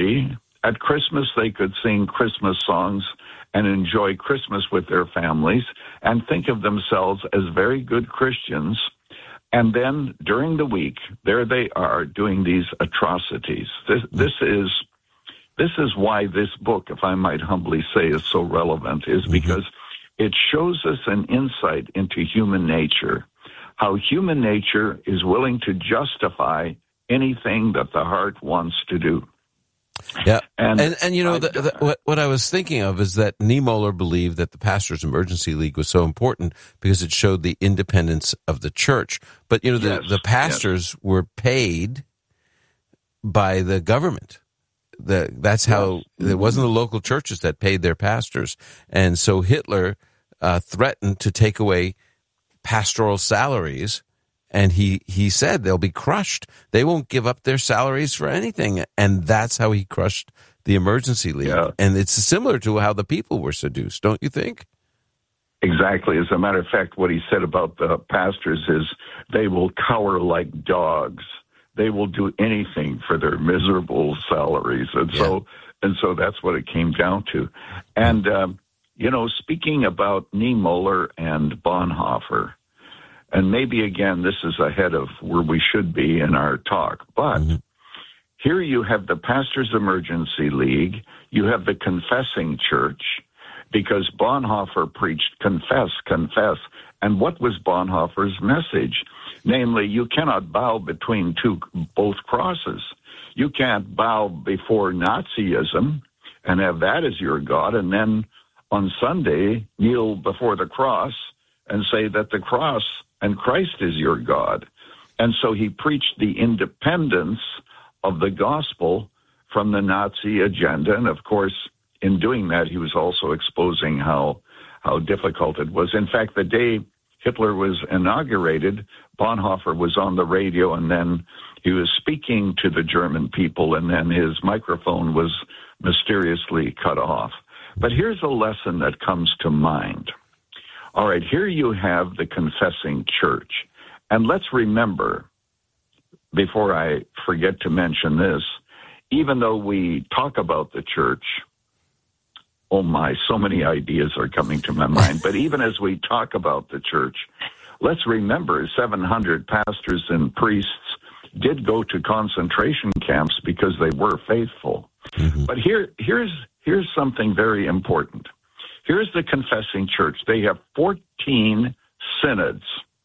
agree. At Christmas, they could sing Christmas songs and enjoy Christmas with their families and think of themselves as very good Christians. And then during the week, there they are doing these atrocities. This is why this book, if I might humbly say, is so relevant, is because it shows us an insight into human nature, how human nature is willing to justify anything that the heart wants to do. Yeah, and you know, what I was thinking of is that Niemöller believed that the Pastors Emergency League was so important because it showed the independence of the church. But, you know, the pastors were paid by the government. That's how it wasn't the local churches that paid their pastors. And so Hitler threatened to take away pastoral salaries. And he said they'll be crushed. They won't give up their salaries for anything. And that's how he crushed the Emergency League. Yeah. And it's similar to how the people were seduced, don't you think? Exactly. As a matter of fact, what he said about the pastors is they will cower like dogs. They will do anything for their miserable salaries. And so that's what it came down to. And, you know, speaking about Niemöller and Bonhoeffer, and maybe, again, this is ahead of where we should be in our talk. But here you have the Pastors Emergency League. You have the Confessing Church, because Bonhoeffer preached confess, confess. And what was Bonhoeffer's message? Namely, you cannot bow between both crosses. You can't bow before Nazism and have that as your God, and then on Sunday kneel before the cross and say that the cross and Christ is your God. And so he preached the independence of the gospel from the Nazi agenda. And of course, in doing that, he was also exposing how difficult it was. In fact, the day Hitler was inaugurated, Bonhoeffer was on the radio, and then he was speaking to the German people, and then his microphone was mysteriously cut off. But here's a lesson that comes to mind. All right, here you have the Confessing Church. And let's remember, before I forget to mention this, even though we talk about the church, oh my, so many ideas are coming to my mind. But even as we talk about the church, let's remember 700 pastors and priests did go to concentration camps because they were faithful. But here's something very important. Here's the Confessing Church. They have 14 synods,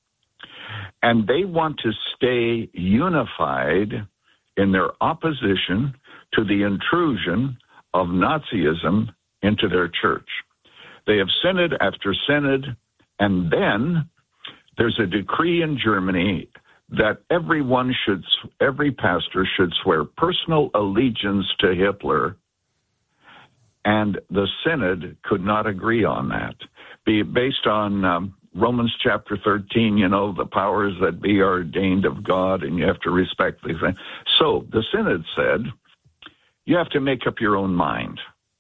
and they want to stay unified in their opposition to the intrusion of Nazism into their church. They have synod after synod, and then there's a decree in Germany that every pastor should swear personal allegiance to Hitler. And the synod could not agree on that. Based on Romans chapter 13, you know, the powers that be are ordained of God, and you have to respect these things. So the synod said, you have to make up your own mind.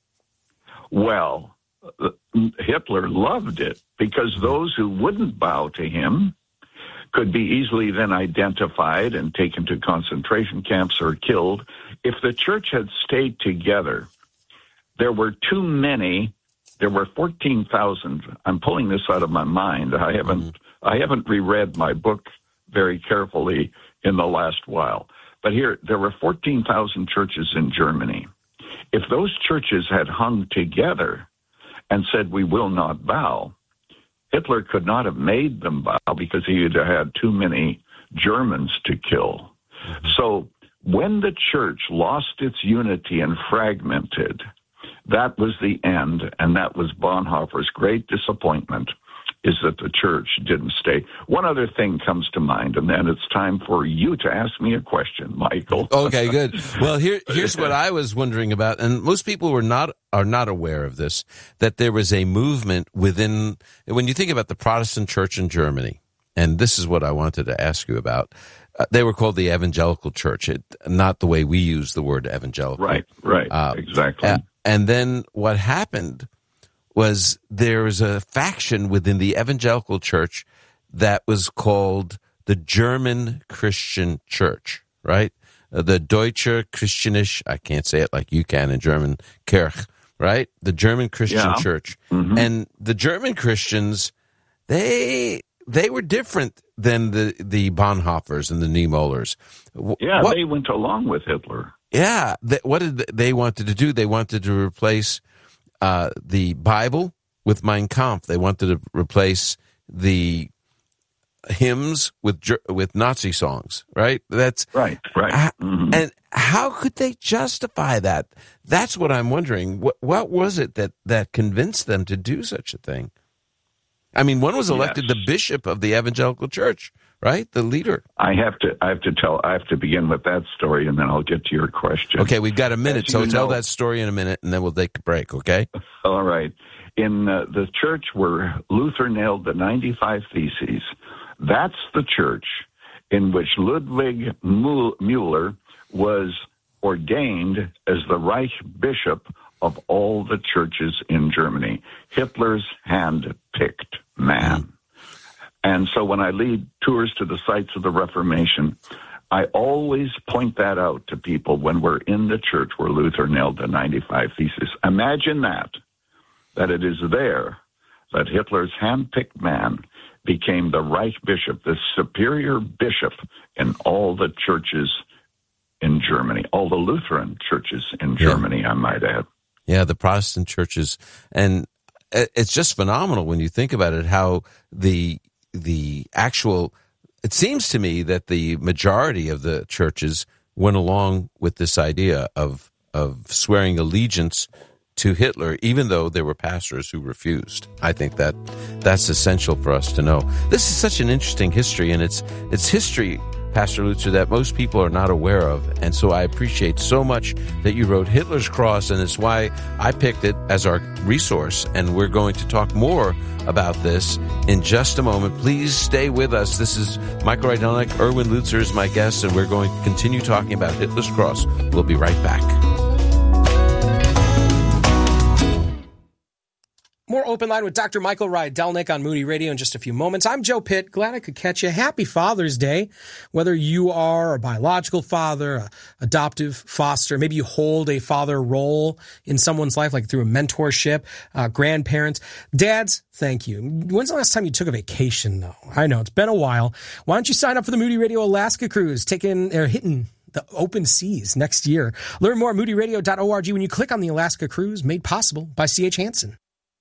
Well, Hitler loved it, because those who wouldn't bow to him could be easily then identified and taken to concentration camps or killed. If the church had stayed together, there were too many. There were 14,000. I'm pulling this out of my mind. I haven't reread my book very carefully in the last while. But here, there were 14,000 churches in Germany. If those churches had hung together and said, we will not bow, Hitler could not have made them bow because he had too many Germans to kill. So when the church lost its unity and fragmented, that was the end, and that was Bonhoeffer's great disappointment, is that the church didn't stay. One other thing comes to mind, and then it's time for you to ask me a question, Michael. Okay, good. Well, here's what I was wondering about, and most people are not aware of this, that there was a movement within, when you think about the Protestant church in Germany, and this is what I wanted to ask you about, they were called the Evangelical Church, not the way we use the word evangelical. Right, exactly. And then what happened was there was a faction within the Evangelical Church that was called the German Christian Church, right? the Deutsche Christliche, I can't say it like you can in German, Kirche, right? The German Christian Church. Mm-hmm. And the German Christians, they were different than the Bonhoeffers and the Niemöllers. They went along with Hitler. Yeah. What did they wanted to do? They wanted to replace the Bible with Mein Kampf. They wanted to replace the hymns with Nazi songs, right? That's right. Mm-hmm. And how could they justify that? That's what I'm wondering. What was it that convinced them to do such a thing? I mean, one was elected the bishop of the Evangelical Church, right? The leader. I have to begin with that story, and then I'll get to your question. Okay, we've got a minute, so tell that story in a minute, and then we'll take a break, okay? All right. In the church where Luther nailed the 95 Theses, that's the church in which Ludwig Müller was ordained as the Reich Bishop of all the churches in Germany. Hitler's hand-picked man. And so when I lead tours to the sites of the Reformation, I always point that out to people when we're in the church where Luther nailed the 95 Theses. Imagine that it is there that Hitler's hand-picked man became the Reich Bishop, the superior bishop in all the churches in Germany, all the Lutheran churches in Germany, I might add. Yeah, the Protestant churches. And it's just phenomenal when you think about it, how the actual, it seems to me that the majority of the churches went along with this idea of swearing allegiance to Hitler, even though there were pastors who refused. I think that's essential for us to know. This is such an interesting history, and it's history, Pastor Lutzer, that most people are not aware of. And so I appreciate so much that you wrote Hitler's Cross, and it's why I picked it as our resource. And we're going to talk more about this in just a moment. Please stay with us. This is Michael Rydelnik. Erwin Lutzer is my guest, and we're going to continue talking about Hitler's Cross. We'll be right back. More Open Line with Dr. Michael Rydelnik on Moody Radio in just a few moments. I'm Joe Pitt. Glad I could catch you. Happy Father's Day. Whether you are a biological father, a adoptive foster, maybe you hold a father role in someone's life, like through a mentorship, grandparents. Dads, thank you. When's the last time you took a vacation, though? I know, it's been a while. Why don't you sign up for the Moody Radio Alaska Cruise, hitting the open seas next year. Learn more at moodyradio.org when you click on the Alaska Cruise, made possible by C.H. Hansen.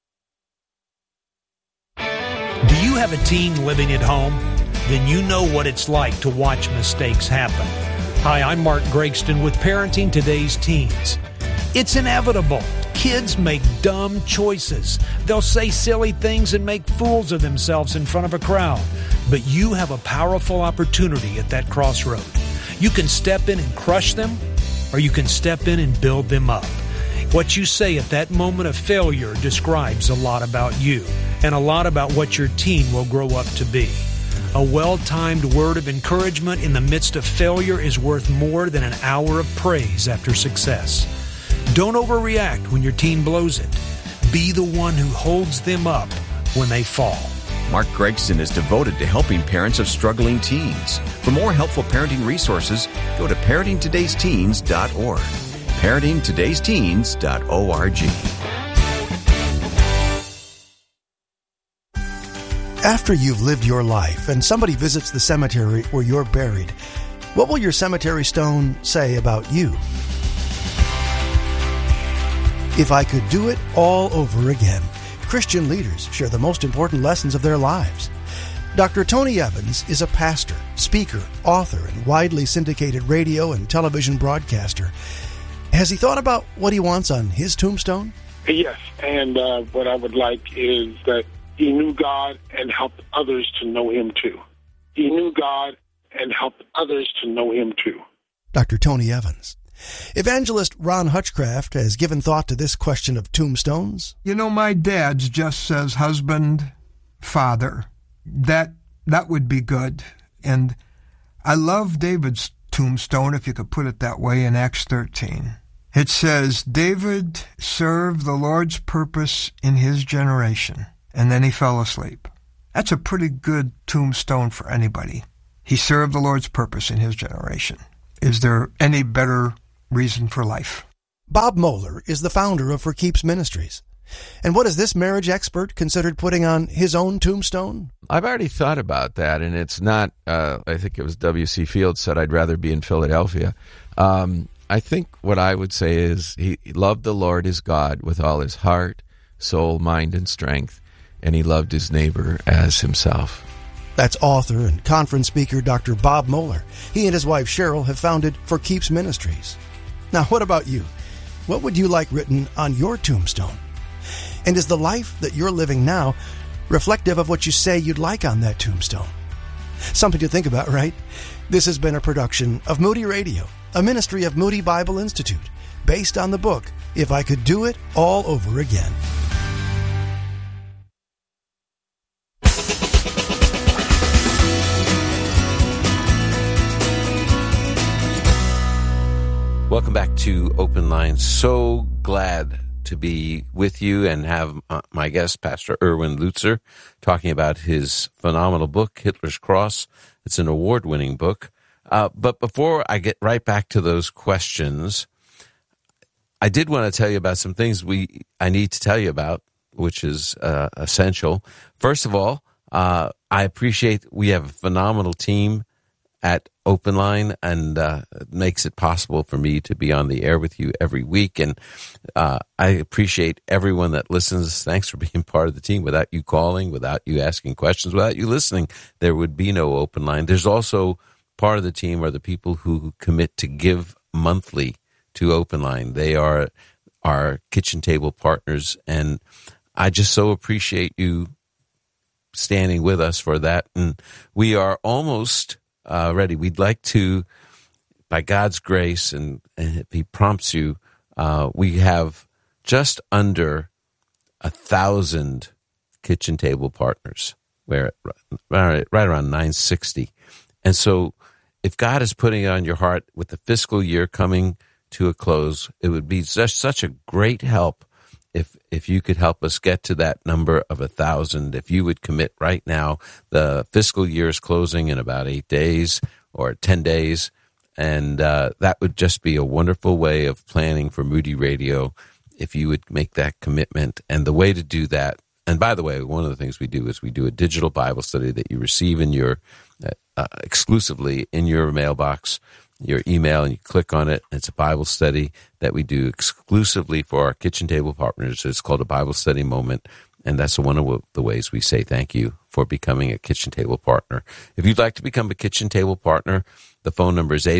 Do you have a teen living at home? Then you know what it's like to watch mistakes happen. Hi, I'm Mark Gregston with Parenting Today's Teens. It's inevitable. Kids make dumb choices. They'll say silly things and make fools of themselves in front of a crowd. But you have a powerful opportunity at that crossroad. You can step in and crush them, or you can step in and build them up. What you say at that moment of failure describes a lot about you and a lot about what your teen will grow up to be. A well-timed word of encouragement in the midst of failure is worth more than an hour of praise after success. Don't overreact when your teen blows it. Be the one who holds them up when they fall. Mark Gregston is devoted to helping parents of struggling teens. For more helpful parenting resources, go to parentingtodaysteens.org. parentingtodaysteens.org. After you've lived your life and somebody visits the cemetery where you're buried, what will your cemetery stone say about you? If I could do it all over again, Christian leaders share the most important lessons of their lives. Dr. Tony Evans is a pastor, speaker, author, and widely syndicated radio and television broadcaster. Has he thought about what he wants on his tombstone? Yes, and what I would like is that he knew God and helped others to know Him too. He knew God and helped others to know Him too. Dr. Tony Evans. Evangelist Ron Hutchcraft has given thought to this question of tombstones. You know, my dad's just says husband, father. That would be good. And I love David's tombstone, if you could put it that way, in Acts 13. It says, David served the Lord's purpose in his generation, and then he fell asleep. That's a pretty good tombstone for anybody. He served the Lord's purpose in his generation, is there any better reason for life? Bob Moeller is the founder of For Keeps Ministries. And what has this marriage expert considered putting on his own tombstone? I've already thought about that, and it's not, I think it was W.C. Fields said, I'd rather be in Philadelphia. I think what I would say is he loved the Lord his God with all his heart, soul, mind, and strength, and he loved his neighbor as himself. That's author and conference speaker Dr. Bob Moeller. He and his wife Cheryl have founded For Keeps Ministries. Now, what about you? What would you like written on your tombstone? And is the life that you're living now reflective of what you say you'd like on that tombstone? Something to think about, right? This has been a production of Moody Radio, a ministry of Moody Bible Institute, based on the book, If I Could Do It All Over Again. Welcome back to Open Line. So glad to be with you and have my guest, Pastor Erwin Lutzer, talking about his phenomenal book, Hitler's Cross. It's an award-winning book. But before I get right back to those questions, I did want to tell you about some things I need to tell you about, which is essential. First of all, I appreciate we have a phenomenal team at Open Line, and it makes it possible for me to be on the air with you every week. And I appreciate everyone that listens. Thanks for being part of the team. Without you calling, without you asking questions, without you listening, there would be no Open Line. There's also part of the team are the people who commit to give monthly to Open Line. They are our kitchen table partners, and I just so appreciate you standing with us for that. And we are almost ready. We'd like to, by God's grace, and if He prompts you, we have just under 1,000 kitchen table partners. We're right around 960. And so if God is putting it on your heart with the fiscal year coming to a close, it would be just such a great help if you could help us get to that number of 1,000. If you would commit right now, the fiscal year is closing in about 8 days or 10 days, and that would just be a wonderful way of planning for Moody Radio if you would make that commitment. And the way to do that, and by the way, one of the things we do is we do a digital Bible study that you receive in your exclusively in your mailbox, your email, and you click on it. It's a Bible study that we do exclusively for our kitchen table partners. It's called a Bible study moment, and that's one of the ways we say thank you for becoming a kitchen table partner. If you'd like to become a kitchen table partner, the phone number is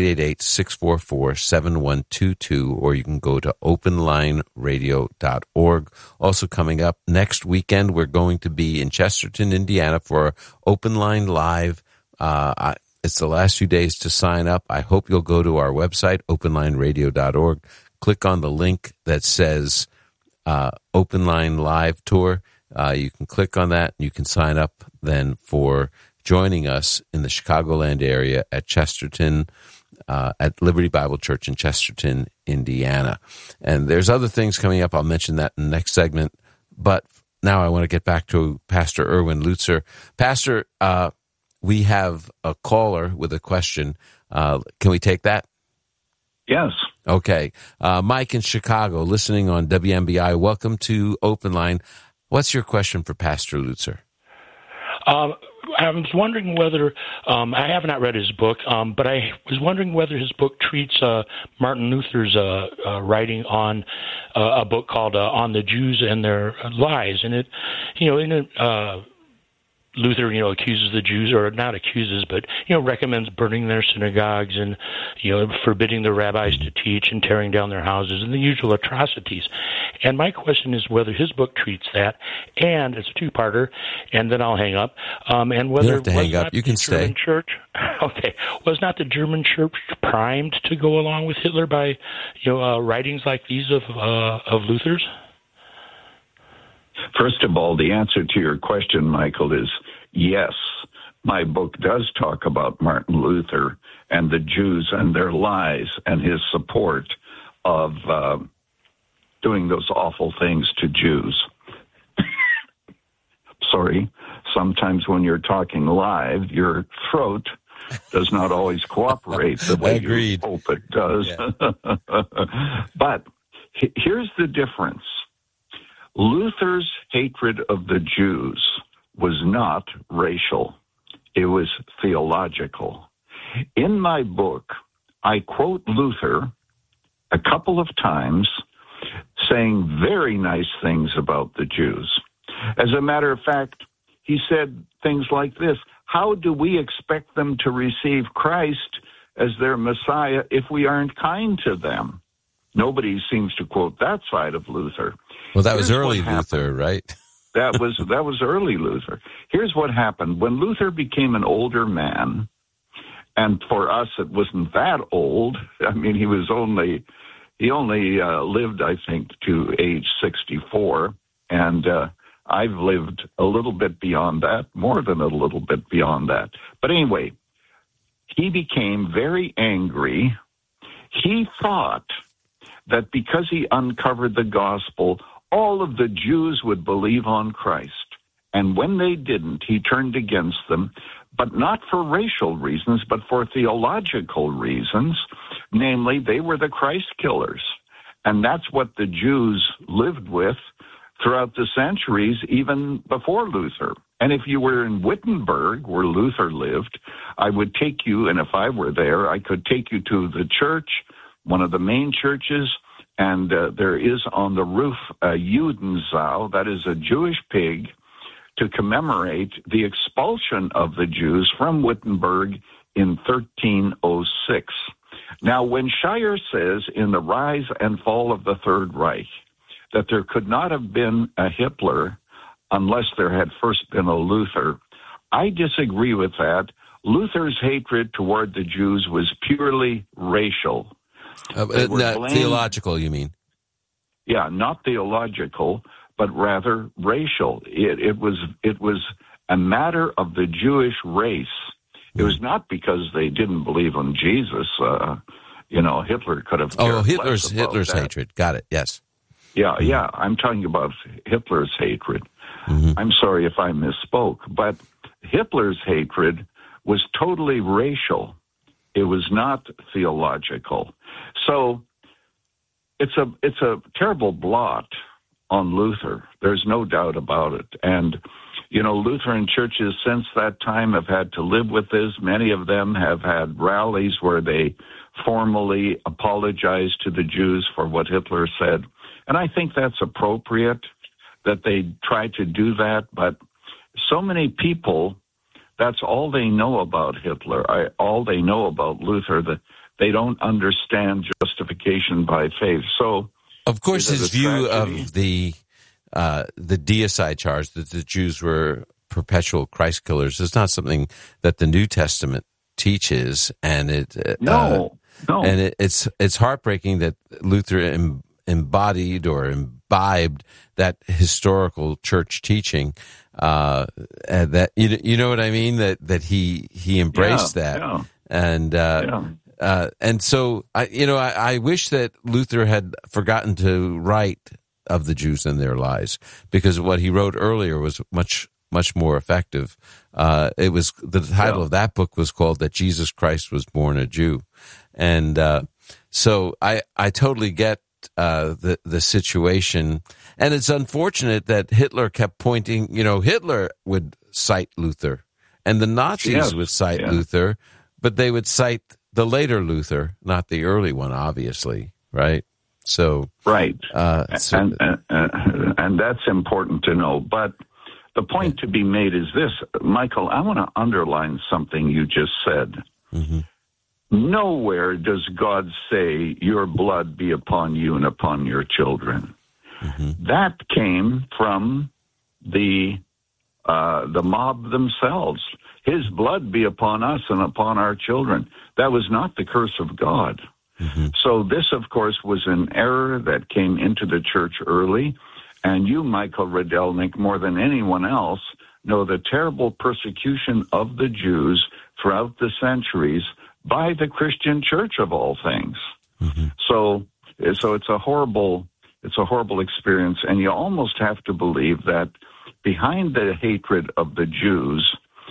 888-644-7122, or you can go to openlineradio.org. Also coming up next weekend, we're going to be in Chesterton, Indiana for Open Line Live. It's the last few days to sign up. I hope you'll go to our website, openlineradio.org, click on the link that says Open Line Live Tour. You can click on that, and you can sign up then for joining us in the Chicagoland area at Chesterton, at Liberty Bible Church in Chesterton, Indiana. And there's other things coming up. I'll mention that in the next segment. But now I want to get back to Pastor Erwin Lutzer. Pastor, we have a caller with a question. Can we take that? Yes. Okay. Mike in Chicago, listening on WMBI. Welcome to Open Line. What's your question for Pastor Lutzer? I was wondering whether, I have not read his book, but I was wondering whether his book treats Martin Luther's writing on a book called On the Jews and Their Lies. And it, Luther, accuses the Jews, or not accuses, but, recommends burning their synagogues and, forbidding the rabbis to teach and tearing down their houses and the usual atrocities. And my question is whether his book treats that, and it's a two-parter, and then I'll hang up. And whether you don't have to hang up. You can stay. German church, okay, was not the German church primed to go along with Hitler by, writings like these of Luther's? First of all, the answer to your question, Michael, is yes. My book does talk about Martin Luther and the Jews and their lies and his support of doing those awful things to Jews. Sorry, sometimes when you're talking live, your throat does not always cooperate the way you hope it does. Yeah. But here's the difference. Luther's hatred of the Jews was not racial. It was theological. In my book, I quote Luther a couple of times saying very nice things about the Jews. As a matter of fact, he said things like this: how do we expect them to receive Christ as their Messiah if we aren't kind to them? Nobody seems to quote that side of Luther. Well, that was early Luther, right? That was early Luther. Here's what happened. When Luther became an older man, and for us it wasn't that old. I mean, he only lived, I think, to age 64, and I've lived a little bit beyond that, more than a little bit beyond that. But anyway, he became very angry. He thought that because he uncovered the gospel, all of the Jews would believe on Christ. And when they didn't, he turned against them, but not for racial reasons, but for theological reasons. Namely, they were the Christ killers. And that's what the Jews lived with throughout the centuries, even before Luther. And if you were in Wittenberg, where Luther lived, I would take you, and if I were there, I could take you to the church, one of the main churches, and there is on the roof a Judensau, that is a Jewish pig, to commemorate the expulsion of the Jews from Wittenberg in 1306. Now, when Scheier says in The Rise and Fall of the Third Reich that there could not have been a Hitler unless there had first been a Luther, I disagree with that. Luther's hatred toward the Jews was purely racial. Not theological, you mean? Yeah, not theological, but rather racial. It was a matter of the Jewish race. It was not because they didn't believe in Jesus. Hitler could have. Oh, Hitler's hatred. Got it. Yes. Yeah. I'm talking about Hitler's hatred. Mm-hmm. I'm sorry if I misspoke, but Hitler's hatred was totally racial. It was not theological. So it's a terrible blot on Luther. There's no doubt about it. And, Lutheran churches since that time have had to live with this. Many of them have had rallies where they formally apologize to the Jews for what Hitler said. And I think that's appropriate that they try to do that. But so many people, that's all they know about Hitler, all they know about Luther, that they don't understand justification by faith. So, of course, his view of the deicide charge that the Jews were perpetual Christ killers is not something that the New Testament teaches, and it's heartbreaking that Luther embodied or imbibed that historical church teaching. That you know what I mean? That he embraced that, and so I wish that Luther had forgotten to write of the Jews and their lies, because what he wrote earlier was much more effective. It was the title of that book was called "That Jesus Christ Was Born a Jew," and so I totally get the situation, and it's unfortunate that Hitler kept pointing. Hitler would cite Luther, and the Nazis would cite Luther, but they would cite the later Luther, not the early one, obviously, right? So right, and that's important to know. But the point to be made is this, Michael. I want to underline something you just said. Mm-hmm. Nowhere does God say, "Your blood be upon you and upon your children." Mm-hmm. That came from the mob themselves. His blood be upon us and upon our children. That was not the curse of God. Mm-hmm. So this, of course, was an error that came into the church early. And you, Michael Rydelnik, more than anyone else, know the terrible persecution of the Jews throughout the centuries by the Christian church, of all things. Mm-hmm. So it's a horrible experience, and you almost have to believe that behind the hatred of the Jews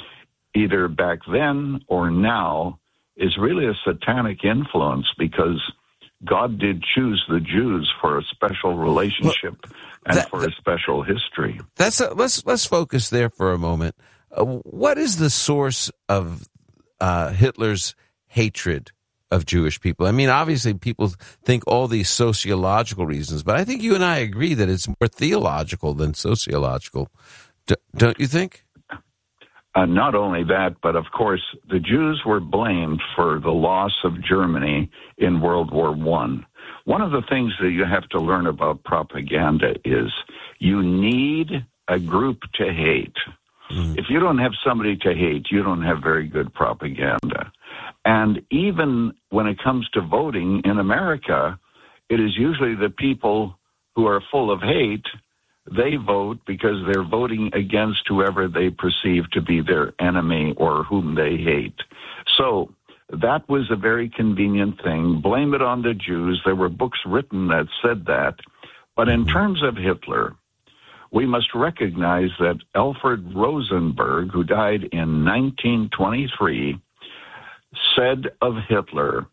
either back then or now, is really a satanic influence, because God did choose the Jews for a special relationship for a special history. Let's focus there for a moment. What is the source of Hitler's hatred of Jewish people? I mean, obviously people think all these sociological reasons, but I think you and I agree that it's more theological than sociological. Don't you think? Not only that, but of course, the Jews were blamed for the loss of Germany in World War I. One of the things that you have to learn about propaganda is you need a group to hate. If you don't have somebody to hate, you don't have very good propaganda. And even when it comes to voting in America, it is usually the people who are full of hate. They vote because they're voting against whoever they perceive to be their enemy or whom they hate. So that was a very convenient thing. Blame it on the Jews. There were books written that said that. But in terms of Hitler, we must recognize that Alfred Rosenberg, who died in 1923, said of Hitler,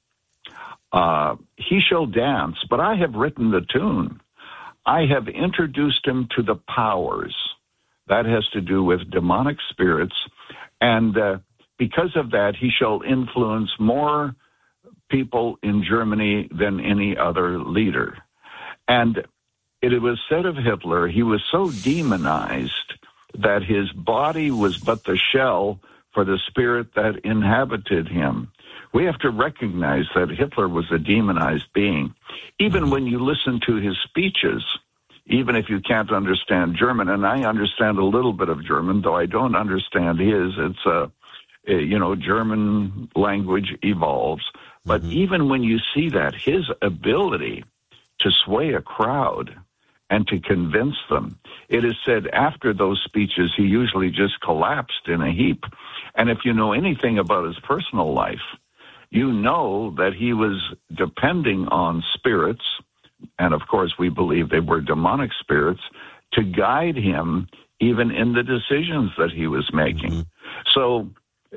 he shall dance, but I have written the tune. I have introduced him to the powers. That has to do with demonic spirits. And because of that, he shall influence more people in Germany than any other leader. And it was said of Hitler, he was so demonized that his body was but the shell for the spirit that inhabited him. We have to recognize that Hitler was a demonized being. Even when you listen to his speeches, even if you can't understand German, and I understand a little bit of German, though I don't understand his, it's German language evolves. But even when you see that, his ability to sway a crowd and to convince them, it is said after those speeches, he usually just collapsed in a heap. And if you know anything about his personal life, you know that he was depending on spirits, and of course we believe they were demonic spirits, to guide him even in the decisions that he was making. So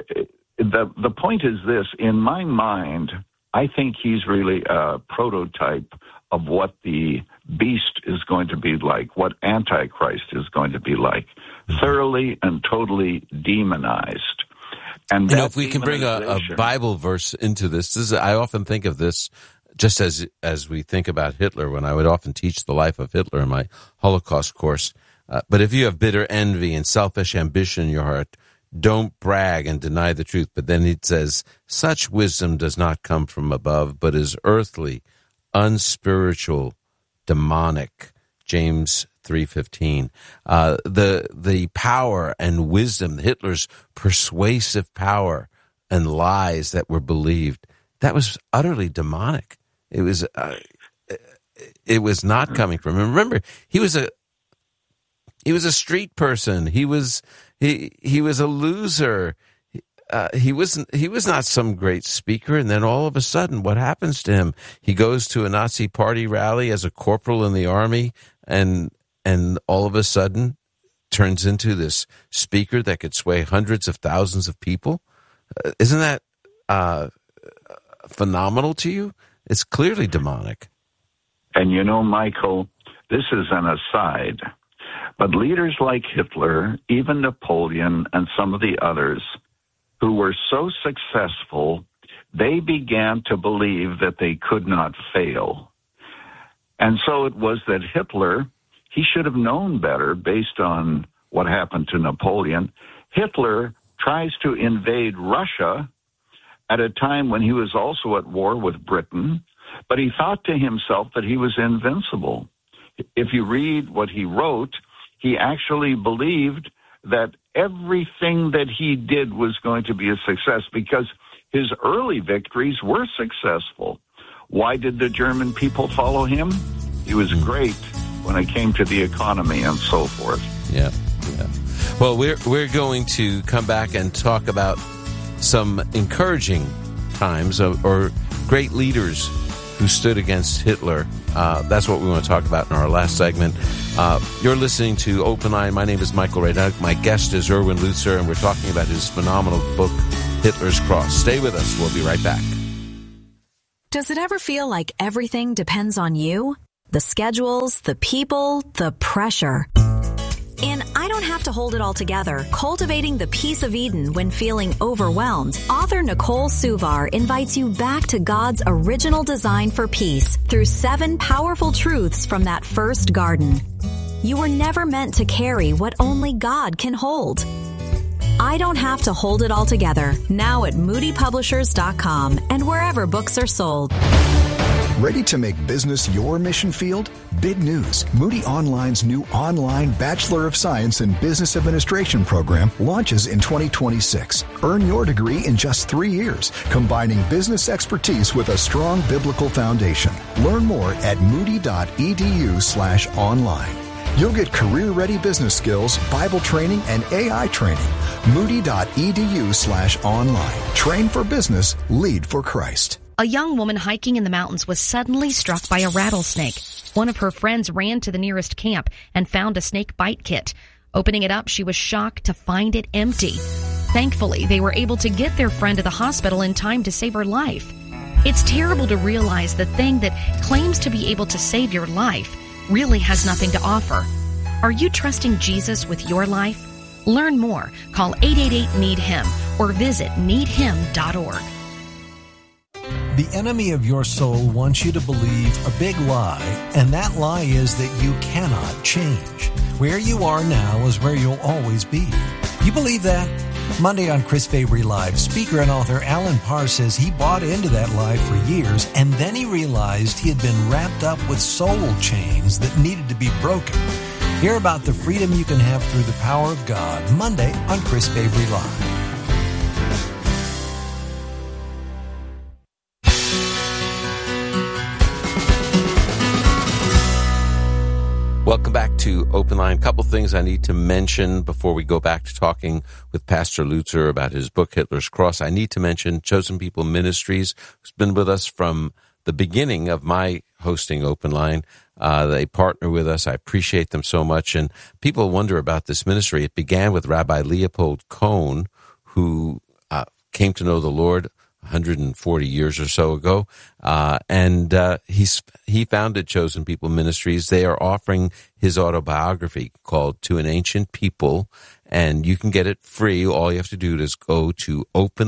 the point is this: in my mind, I think he's really a prototype of what the beast is going to be like, what Antichrist is going to be like, thoroughly and totally demonized. And if we can bring a Bible verse into this, I often think of this just as we think about Hitler, when I would often teach the life of Hitler in my Holocaust course. But if you have bitter envy and selfish ambition in your heart, don't brag and deny the truth. But then it says, such wisdom does not come from above, but is earthly, unspiritual, demonic. James 3:15. The power and wisdom, Hitler's persuasive power and lies that were believed, that was utterly demonic. It was not coming from him. Remember, he was a street person. He was a loser. He was not some great speaker. And then all of a sudden, what happens to him? He goes to a Nazi party rally as a corporal in the army, and all of a sudden turns into this speaker that could sway hundreds of thousands of people. Isn't that phenomenal to you? It's clearly demonic. And Michael, this is an aside, but leaders like Hitler, even Napoleon, and some of the others who were so successful, they began to believe that they could not fail. And so it was that Hitler, he should have known better based on what happened to Napoleon. Hitler tries to invade Russia at a time when he was also at war with Britain, but he thought to himself that he was invincible. If you read what he wrote, he actually believed that everything that he did was going to be a success because his early victories were successful. Why did the German people follow him? He was great when it came to the economy and so forth. Yeah. Well, we're going to come back and talk about some encouraging times or great leaders who stood against Hitler. That's what we want to talk about in our last segment. You're listening to Open Line. My name is Michael Ray. My guest is Erwin Lutzer, and we're talking about his phenomenal book, Hitler's Cross. Stay with us. We'll be right back. Does it ever feel like everything depends on you? The schedules, the people, the pressure. In I Don't Have to Hold It All Together, Cultivating the Peace of Eden When Feeling Overwhelmed, author Nicole Suvar invites you back to God's original design for peace through 7 powerful truths from that first garden. You were never meant to carry what only God can hold. I Don't Have to Hold It All Together, now at moodypublishers.com and wherever books are sold. Ready to make business your mission field? Big news. Moody Online's new online Bachelor of Science in Business Administration program launches in 2026. Earn your degree in just 3 years, combining business expertise with a strong biblical foundation. Learn more at moody.edu/online. You'll get career-ready business skills, Bible training, and AI training. Moody.edu/online. Train for business, lead for Christ. A young woman hiking in the mountains was suddenly struck by a rattlesnake. One of her friends ran to the nearest camp and found a snake bite kit. Opening it up, she was shocked to find it empty. Thankfully, they were able to get their friend to the hospital in time to save her life. It's terrible to realize the thing that claims to be able to save your life really has nothing to offer. Are you trusting Jesus with your life? Learn more. Call 888-NEED-HIM or visit needhim.org. The enemy of your soul wants you to believe a big lie, and that lie is that you cannot change. Where you are now is where you'll always be. You believe that? Monday on Chris Fabry Live, speaker and author Alan Parr says he bought into that lie for years, and then he realized he had been wrapped up with soul chains that needed to be broken. Hear about the freedom you can have through the power of God, Monday on Chris Fabry Live. Welcome back to Open Line. A couple things I need to mention before we go back to talking with Pastor Lutzer about his book, Hitler's Cross. I need to mention Chosen People Ministries, who's been with us from the beginning of my hosting Open Line. They partner with us. I appreciate them so much. And people wonder about this ministry. It began with Rabbi Leopold Cohn, who came to know the Lord 140 years or so ago, and he founded Chosen People Ministries. They are offering his autobiography called To an Ancient People, and you can get it free. All you have to do is go to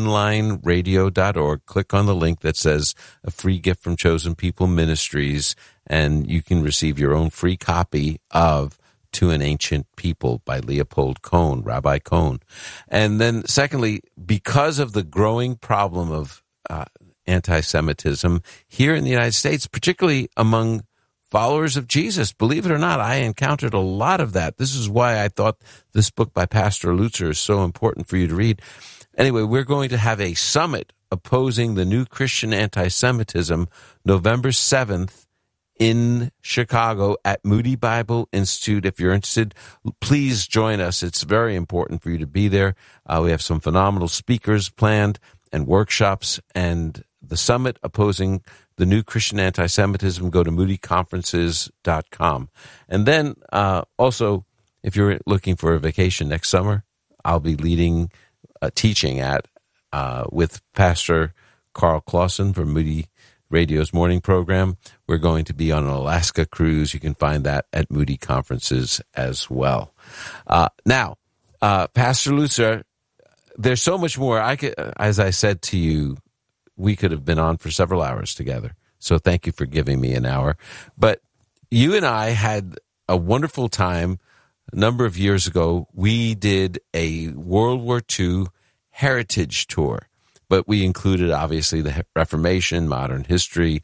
openlineradio.org, click on the link that says a free gift from Chosen People Ministries, and you can receive your own free copy of To an Ancient People by Leopold Cohn, Rabbi Cohn. And then secondly, because of the growing problem of anti-Semitism here in the United States, particularly among followers of Jesus, believe it or not, I encountered a lot of that. This is why I thought this book by Pastor Lutzer is so important for you to read. Anyway, we're going to have a summit opposing the new Christian anti-Semitism November 7th in Chicago at Moody Bible Institute. If you're interested, please join us. It's very important for you to be there. We have some phenomenal speakers planned and workshops, and the summit opposing the new Christian anti-Semitism. Go to moodyconferences.com. And then also, if you're looking for a vacation next summer, I'll be leading teaching at with Pastor Carl Clausen from Moody Radio's morning program. We're going to be on an Alaska cruise. You can find that at Moody Conferences as well. Now, Pastor Lutzer, there's so much more. As I said to you, we could have been on for several hours together. So thank you for giving me an hour. But you and I had a wonderful time a number of years ago. We did a World War II heritage tour. But we included, obviously, the Reformation, modern history,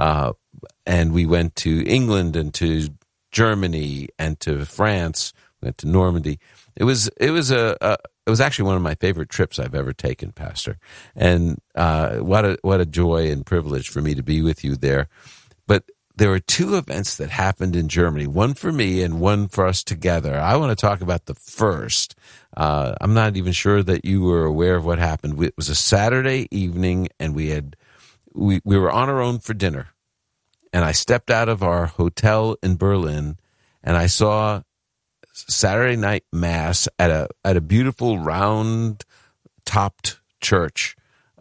and we went to England and to Germany and to France. We went to Normandy. It was actually one of my favorite trips I've ever taken, Pastor. And what a joy and privilege for me to be with you there. But there were 2 events that happened in Germany, one for me and one for us together. I want to talk about the first. I'm not even sure that you were aware of what happened. It was a Saturday evening, and we were on our own for dinner. I stepped out of our hotel in Berlin, and I saw Saturday night mass at a beautiful round topped church.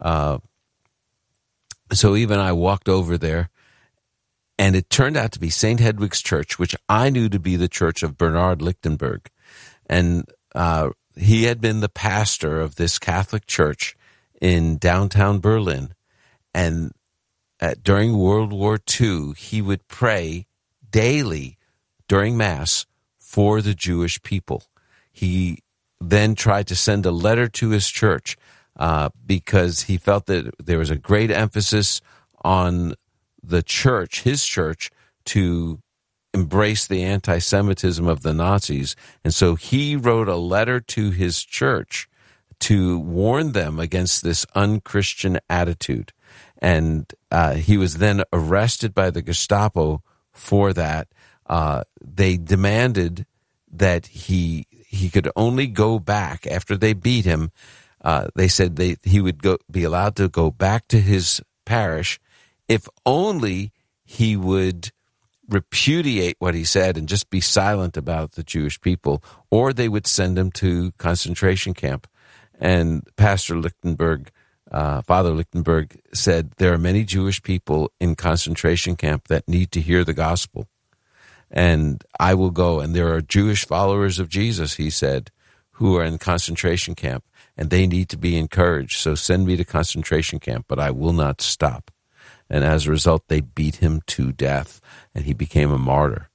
So Eve and I walked over there, and it turned out to be St. Hedwig's Church, which I knew to be the church of Bernard Lichtenberg. And he had been the pastor of this Catholic church in downtown Berlin. And during World War II, he would pray daily during Mass for the Jewish people. He then tried to send a letter to his church because he felt that there was a great emphasis on the church, his church, to embrace the anti-Semitism of the Nazis. And so he wrote a letter to his church to warn them against this unchristian attitude. And he was then arrested by the Gestapo for that. They demanded that he could only go back after they beat him. They said he would be allowed to go back to his parish if only he would repudiate what he said and just be silent about the Jewish people, or they would send him to concentration camp. And Pastor Lichtenberg, Father Lichtenberg, said there are many Jewish people in concentration camp that need to hear the gospel. And I will go, and there are Jewish followers of Jesus, he said, who are in concentration camp, and they need to be encouraged. So send me to concentration camp, but I will not stop. And as a result, they beat him to death, and he became a martyr.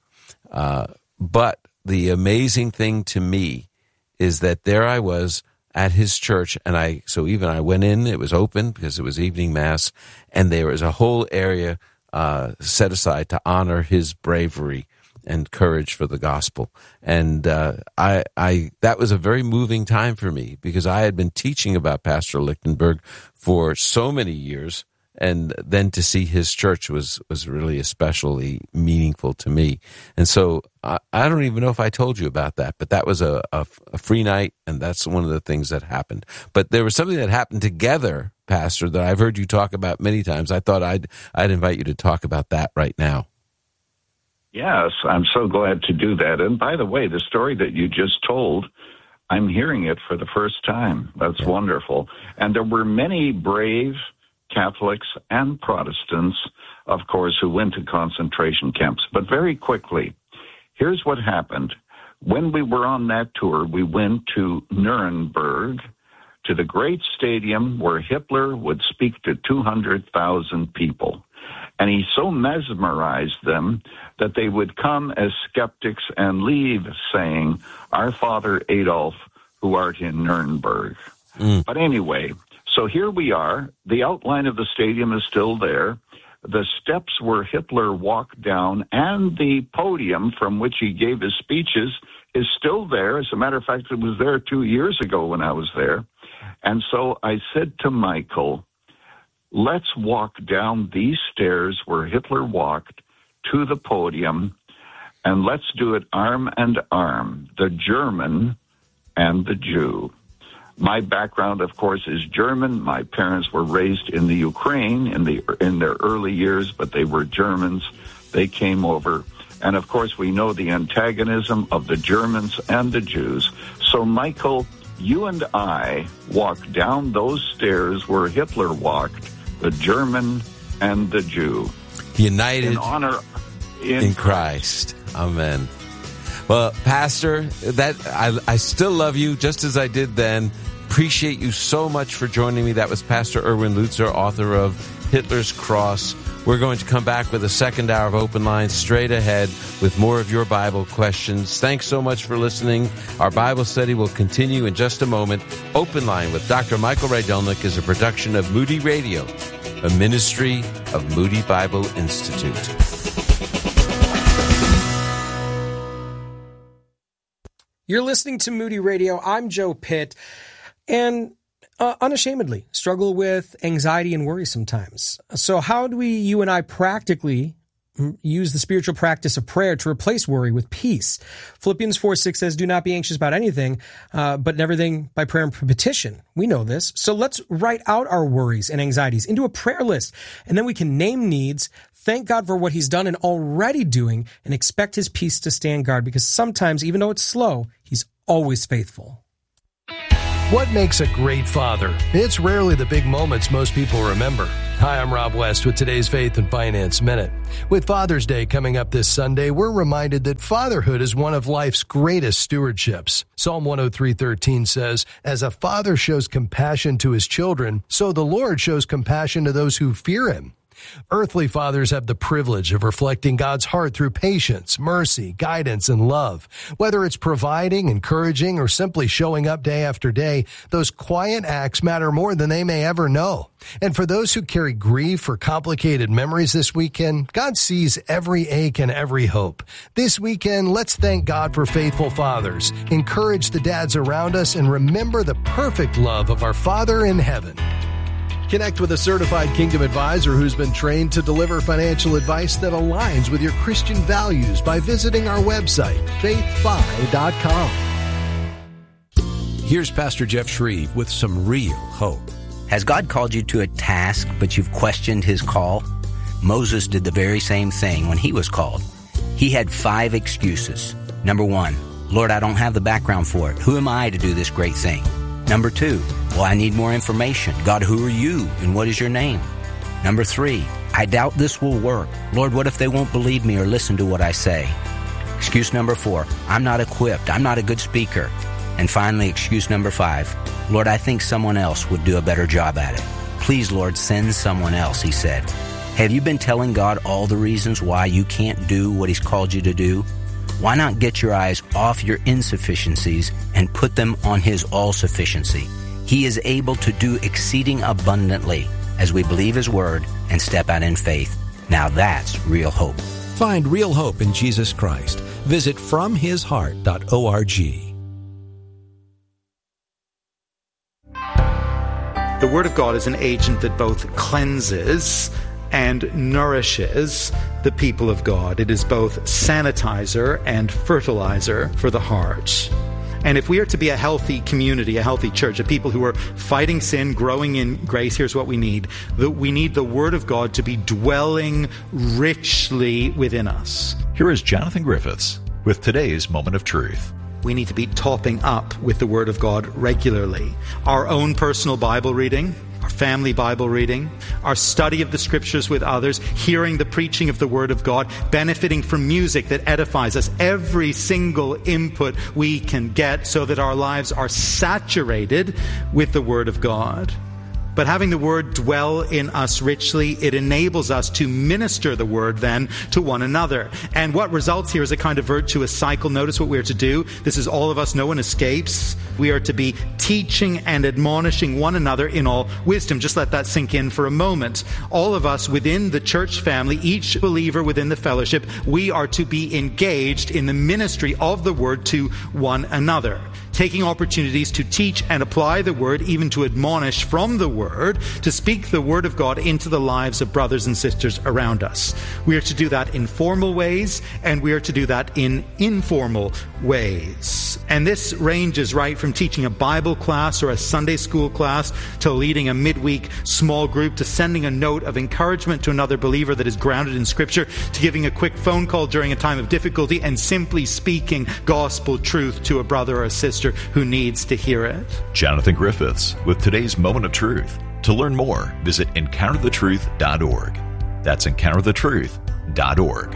But the amazing thing to me is that there I was at his church, and I went in. It was open because it was evening mass, and there was a whole area set aside to honor his bravery and courage for the gospel. And that was a very moving time for me because I had been teaching about Pastor Lichtenberg for so many years, and then to see his church was really especially meaningful to me. And so I don't even know if I told you about that, but that was a free night, and that's one of the things that happened. But there was something that happened together, Pastor, that I've heard you talk about many times. I thought I'd invite you to talk about that right now. Yes, I'm so glad to do that. And by the way, the story that you just told, I'm hearing it for the first time. That's wonderful. And there were many brave Catholics and Protestants, of course, who went to concentration camps. But very quickly, here's what happened. When we were on that tour, we went to Nuremberg, to the great stadium where Hitler would speak to 200,000 people. And he so mesmerized them that they would come as skeptics and leave saying, "Our Father Adolf, who art in Nuremberg." But anyway, so here we are. The outline of the stadium is still there. The steps where Hitler walked down and the podium from which he gave his speeches is still there. As a matter of fact, it was there 2 years ago when I was there. And so I said to Michael, let's walk down these stairs where Hitler walked to the podium, and let's do it arm in arm, the German and the Jew. My background, of course, is German. My parents were raised in the Ukraine in their early years, but they were Germans. They came over. And, of course, we know the antagonism of the Germans and the Jews. So, Michael, you and I walked down those stairs where Hitler walked, the German and the Jew. United in honor in Christ. Amen. Well, Pastor, that I still love you just as I did then. Appreciate you so much for joining me. That was Pastor Erwin Lutzer, author of Hitler's Cross. We're going to come back with a second hour of Open Line straight ahead with more of your Bible questions. Thanks so much for listening. Our Bible study will continue in just a moment. Open Line with Dr. Michael Rydelnik is a production of Moody Radio, a ministry of Moody Bible Institute. You're listening to Moody Radio. I'm Joe Pitt, and unashamedly struggle with anxiety and worry sometimes. So how do you and I practically use the spiritual practice of prayer to replace worry with peace? Philippians 4:6 says, do not be anxious about anything, but in everything by prayer and petition. We know this. So let's write out our worries and anxieties into a prayer list, and then we can name needs, Thank God for what he's done and already doing, and expect his peace to stand guard, because sometimes, even though it's slow, he's always faithful. What makes a great father? It's rarely the big moments most people remember. Hi, I'm Rob West with today's Faith and Finance Minute. With Father's Day coming up this Sunday, we're reminded that fatherhood is one of life's greatest stewardships. Psalm 103:13 says, "As a father shows compassion to his children, so the Lord shows compassion to those who fear him." Earthly fathers have the privilege of reflecting God's heart through patience, mercy, guidance, and love. Whether it's providing, encouraging, or simply showing up day after day, those quiet acts matter more than they may ever know. And for those who carry grief or complicated memories this weekend, God sees every ache and every hope. This weekend, let's thank God for faithful fathers, encourage the dads around us, and remember the perfect love of our Father in heaven. Connect with a certified Kingdom advisor who's been trained to deliver financial advice that aligns with your Christian values by visiting our website, faithfi.com. Here's Pastor Jeff Shreve with some real hope. Has God called you to a task, but you've questioned his call? Moses did the very same thing when he was called. He had 5 excuses. Number 1, Lord, I don't have the background for it. Who am I to do this great thing? Number 2, well, I need more information. God, who are you and what is your name? Number 3, I doubt this will work. Lord, what if they won't believe me or listen to what I say? Excuse number 4, I'm not equipped. I'm not a good speaker. And finally, excuse number 5, Lord, I think someone else would do a better job at it. Please, Lord, send someone else, he said. Have you been telling God all the reasons why you can't do what he's called you to do? Why not get your eyes off your insufficiencies and put them on his all-sufficiency? He is able to do exceeding abundantly as we believe his word and step out in faith. Now that's real hope. Find real hope in Jesus Christ. Visit FromHisHeart.org. The Word of God is an agent that both cleanses and nourishes the people of God. It is both sanitizer and fertilizer for the heart. And if we are to be a healthy community, a healthy church, a people who are fighting sin, growing in grace, here's what we need. We need the Word of God to be dwelling richly within us. Here is Jonathan Griffiths with today's Moment of Truth. We need to be topping up with the Word of God regularly. Our own personal Bible reading, our family Bible reading, our study of the Scriptures with others, hearing the preaching of the Word of God, benefiting from music that edifies us, every single input we can get so that our lives are saturated with the Word of God. But having the Word dwell in us richly, it enables us to minister the Word then to one another. And what results here is a kind of virtuous cycle. Notice what we are to do. This is all of us. No one escapes. We are to be teaching and admonishing one another in all wisdom. Just let that sink in for a moment. All of us within the church family, each believer within the fellowship, we are to be engaged in the ministry of the Word to one another, taking opportunities to teach and apply the Word, even to admonish from the Word, to speak the Word of God into the lives of brothers and sisters around us. We are to do that in formal ways, and we are to do that in informal ways. And this ranges right from teaching a Bible class or a Sunday school class to leading a midweek small group, to sending a note of encouragement to another believer that is grounded in Scripture, to giving a quick phone call during a time of difficulty, and simply speaking gospel truth to a brother or a sister who needs to hear it. Jonathan Griffiths with today's Moment of Truth. To learn more, visit EncounterTheTruth.org. That's EncounterTheTruth.org.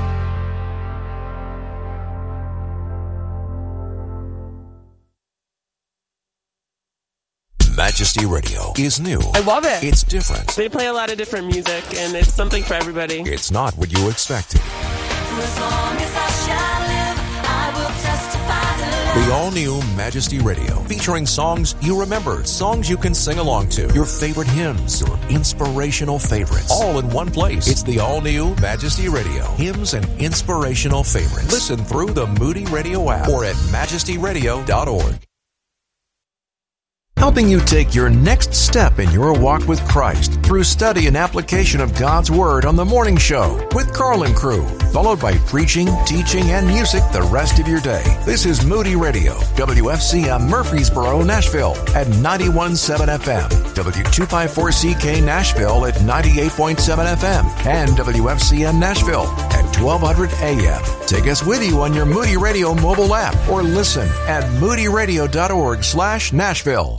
Majesty Radio is new. I love it. It's different. They play a lot of different music, and it's something for everybody. It's not what you expected. For as long as I shall live, I will testify to love. The all-new Majesty Radio, featuring songs you remember, songs you can sing along to, your favorite hymns, your inspirational favorites, all in one place. It's the all-new Majesty Radio, hymns and inspirational favorites. Listen through the Moody Radio app or at majestyradio.org. Helping you take your next step in your walk with Christ through study and application of God's Word on The Morning Show with Carl and Crew. followed by preaching, teaching, and music the rest of your day. This is Moody Radio, WFCM Murfreesboro, Nashville at 91.7 FM, W254CK Nashville at 98.7 FM, and WFCM Nashville at 1200 AM. Take us with you on your Moody Radio mobile app or listen at moodyradio.org/Nashville.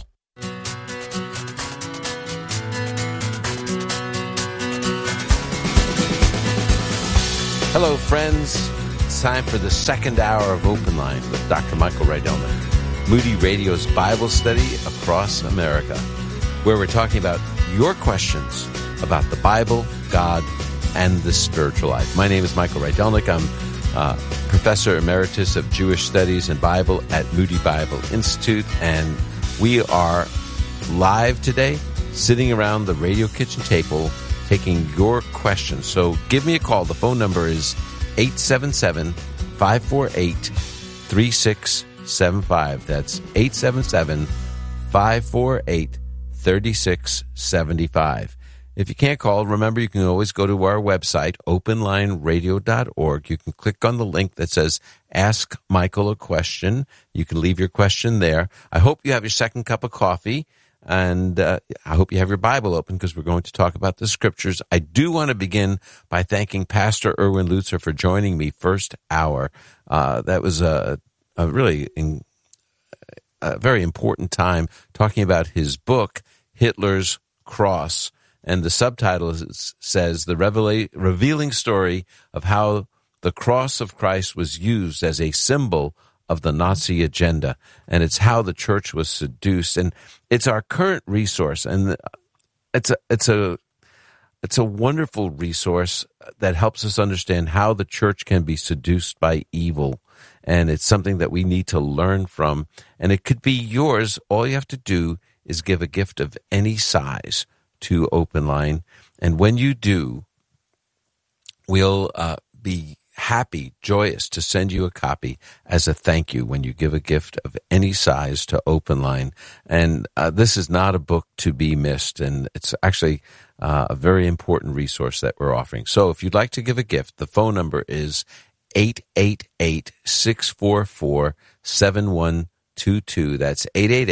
Hello, friends. It's time for the second hour of Open Line with Dr. Michael Rydelnik, Moody Radio's Bible study across America, where we're talking about your questions about the Bible, God, and the spiritual life. My name is Michael Rydelnik. I'm Professor Emeritus of Jewish Studies and Bible at Moody Bible Institute, and we are live today, sitting around the radio kitchen table, taking your questions. So give me a call. The phone number is 877-548-3675. That's 877-548-3675. If you can't call, remember you can always go to our website, openlineradio.org. You can click on the link that says Ask Michael a Question. You can leave your question there. I hope you have your second cup of coffee. And I hope you have your Bible open because we're going to talk about the Scriptures. I do want to begin by thanking Pastor Erwin Lutzer for joining me first hour. That was a really a very important time talking about his book, Hitler's Cross. And the subtitle says, The Revealing Story of How the Cross of Christ Was Used as a Symbol of the Nazi Agenda, and it's how the church was seduced, and it's our current resource, and it's a wonderful resource that helps us understand how the church can be seduced by evil, and it's something that we need to learn from, and it could be yours. All you have to do is give a gift of any size to Open Line, and when you do, we'll be happy, joyous to send you a copy as a thank you when you give a gift of any size to Open Line. And this is not a book to be missed, and it's actually a very important resource that we're offering. So if you'd like to give a gift, the phone number is 888-644-7122. That's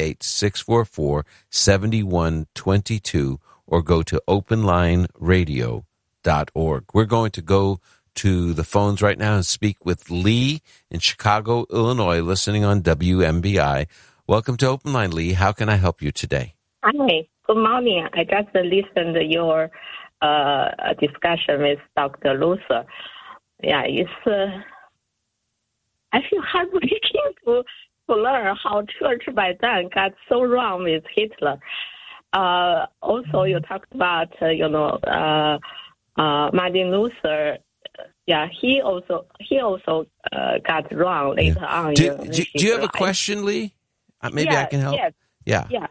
888-644-7122, or go to openlineradio.org. We're going to go to the phones right now and speak with Lee in Chicago, Illinois, listening on WMBI. Welcome to Open Line, Lee. How can I help you today? Hi, good morning. I just listened to your discussion with Dr. Lutzer. Yeah, it's I feel heartbreaking to learn how church by then got so wrong with Hitler. Also, you talked about Martin Luther. Yeah, he also got wrong later on. Do you have a question, Lee? Maybe I can help. Yes. Yeah.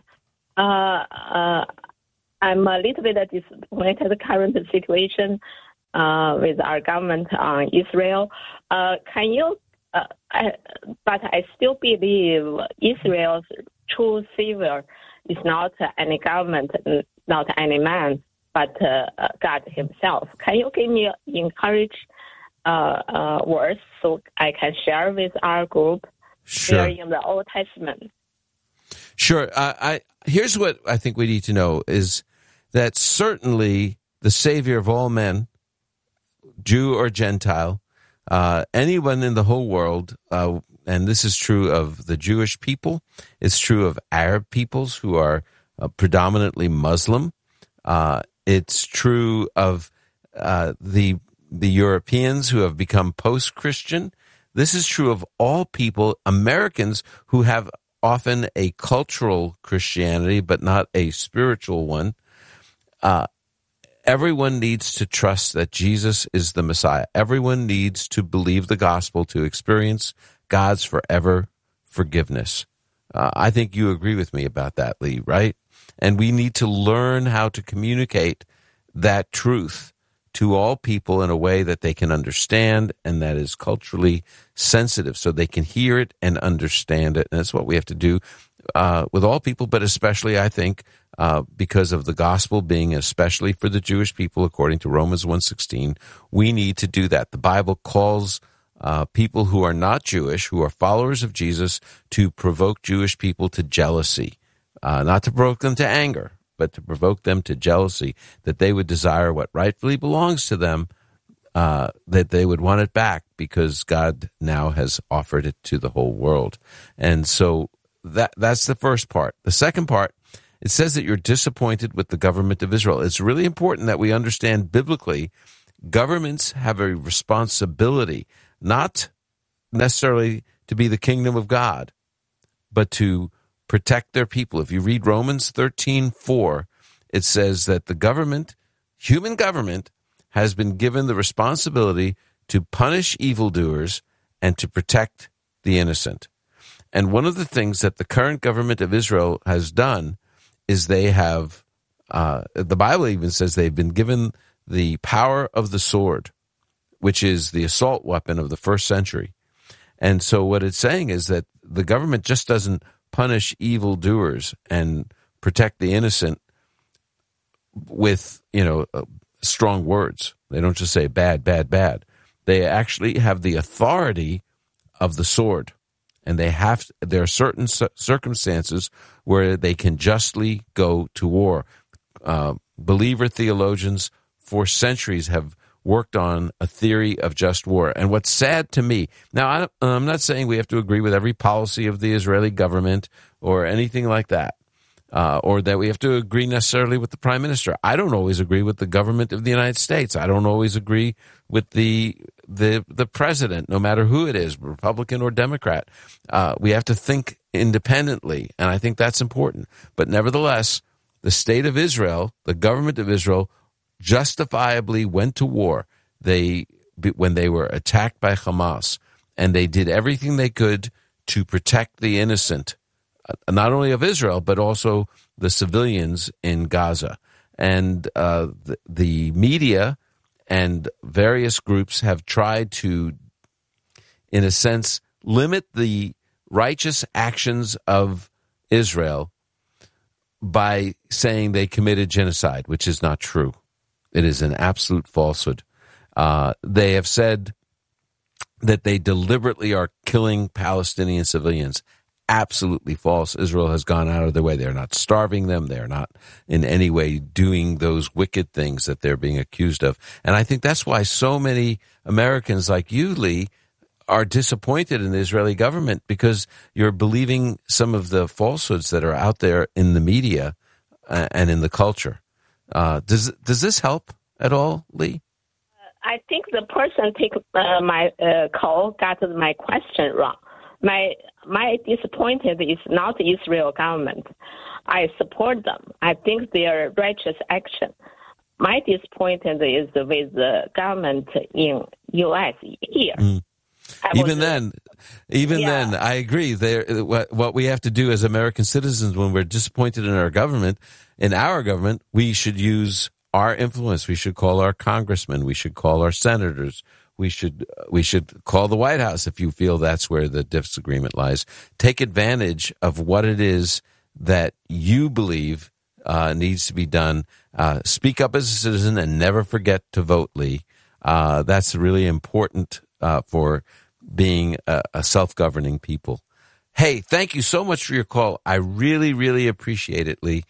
I'm a little bit disappointed with the current situation with our government on Israel. Can you? But I still believe Israel's true savior is not any government, not any man, but God Himself. Can you give me encourage words so I can share with our group? Sure. There in the Old Testament. Sure. Here's what I think we need to know is that certainly the Savior of all men, Jew or Gentile, anyone in the whole world, and this is true of the Jewish people, it's true of Arab peoples who are predominantly Muslim, it's true of the Europeans who have become post-Christian. This is true of all people, Americans who have often a cultural Christianity but not a spiritual one. Everyone needs to trust that Jesus is the Messiah. Everyone needs to believe the gospel to experience God's forever forgiveness. I think you agree with me about that, Lee, right? And we need to learn how to communicate that truth to all people in a way that they can understand and that is culturally sensitive so they can hear it and understand it. And that's what we have to do. with all people, but especially, I think, because of the gospel being especially for the Jewish people, according to Romans 1:16, we need to do that. The Bible calls people who are not Jewish, who are followers of Jesus, to provoke Jewish people to jealousy, not to provoke them to anger, but to provoke them to jealousy, that they would desire what rightfully belongs to them, that they would want it back because God now has offered it to the whole world. And so that's the first part. The second part, it says that you're disappointed with the government of Israel. It's really important that we understand biblically, governments have a responsibility, not necessarily to be the kingdom of God, but to protect their people. If you read Romans 13:4, it says that the government, human government, has been given the responsibility to punish evildoers and to protect the innocent. And one of the things that the current government of Israel has done is they have, the Bible even says they've been given the power of the sword, which is the assault weapon of the first century. And so what it's saying is that the government just doesn't punish evildoers and protect the innocent with, strong words. They don't just say bad, bad, bad. They actually have the authority of the sword. And there are certain circumstances where they can justly go to war. Believer theologians for centuries have worked on a theory of just war. And what's sad to me, now I'm not saying we have to agree with every policy of the Israeli government or anything like that, or that we have to agree necessarily with the prime minister. I don't always agree with the government of the United States. I don't always agree with the president, no matter who it is, Republican or Democrat. We have to think independently, and I think that's important. But nevertheless, the state of Israel, the government of Israel, justifiably went to war when they were attacked by Hamas, and they did everything they could to protect the innocent, not only of Israel, but also the civilians in Gaza. And the media and various groups have tried to, in a sense, limit the righteous actions of Israel by saying they committed genocide, which is not true. It is an absolute falsehood. They have said that they deliberately are killing Palestinian civilians. Absolutely false. Israel has gone out of their way. They're not starving them. They're not in any way doing those wicked things that they're being accused of. And I think that's why so many Americans like you, Lee, are disappointed in the Israeli government, because you're believing some of the falsehoods that are out there in the media and in the culture. Does this help at all, Lee? I think the person take my call got my question wrong. My disappointed is not Israel government. I support them. I think they are righteous action. My disappointed is with the government in U.S. here. Even then, I agree. What we have to do as American citizens when we're disappointed in our government, we should use our influence. We should call our congressmen. We should call our senators. We should call the White House if you feel that's where the disagreement lies. Take advantage of what it is that you believe needs to be done. Speak up as a citizen and never forget to vote, Lee. That's really important for being a self-governing people. Hey, thank you so much for your call. I really, really appreciate it, Lee.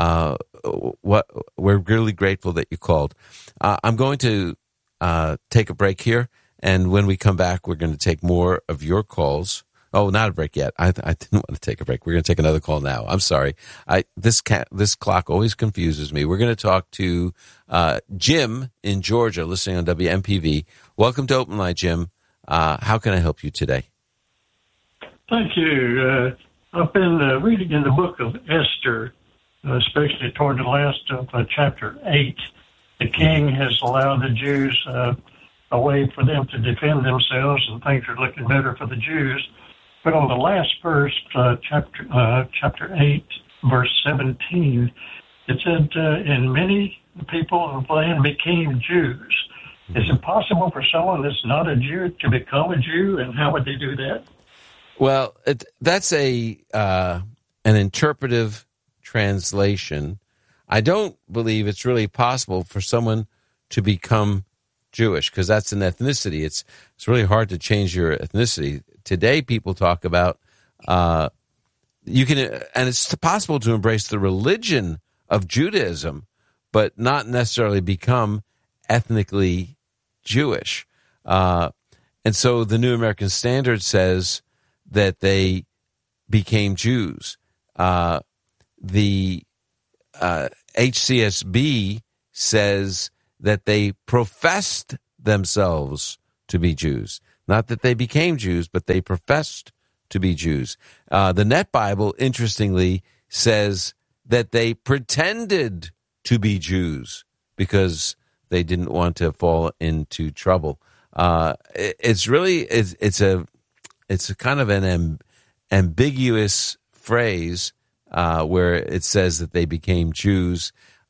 We're really grateful that you called. I'm going to take a break here, and when we come back, we're going to take more of your calls. Oh, not a break yet. I didn't want to take a break. We're going to take another call now. I'm sorry. This clock always confuses me. We're going to talk to Jim in Georgia, listening on WMPV. Welcome to Open Line, Jim. How can I help you today? Thank you. I've been reading in the book of Esther, especially toward the last of chapter 8. The king has allowed the Jews a way for them to defend themselves, and things are looking better for the Jews. But on the last verse, chapter 8, verse 17, it said, and many people of the land became Jews. Is it possible for someone that's not a Jew to become a Jew, and how would they do that? Well, that's a an interpretive translation, I don't believe it's really possible for someone to become Jewish, because that's an ethnicity. It's really hard to change your ethnicity. Today, people talk about you can, and it's possible to embrace the religion of Judaism, but not necessarily become ethnically Jewish. And so the New American Standard says that they became Jews. The HCSB says that they professed themselves to be Jews. Not that they became Jews, but they professed to be Jews. The Net Bible, interestingly, says that they pretended to be Jews because they didn't want to fall into trouble. It's a kind of an ambiguous phrase where it says that they became Jews.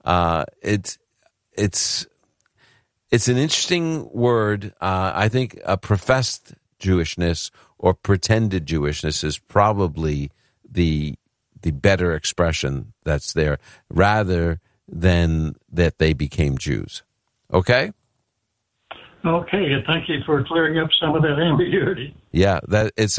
It's an interesting word. I think a professed Jewishness or pretended Jewishness is probably the better expression that's there, rather than that they became Jews. Okay? Okay, and thank you for clearing up some of that ambiguity. Yeah, if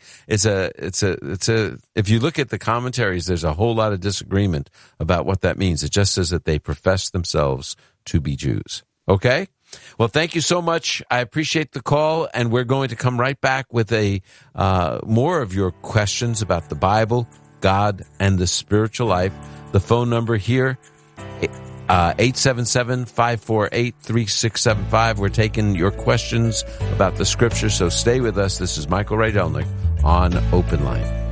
you look at the commentaries, there's a whole lot of disagreement about what that means. It just says that they profess themselves to be Jews. Okay? Well, thank you so much. I appreciate the call, and we're going to come right back with more of your questions about the Bible, God, and the spiritual life. The phone number here, 877-548-3675. We're taking your questions about the Scripture, so stay with us. This is Michael Rydelnik on Open Line.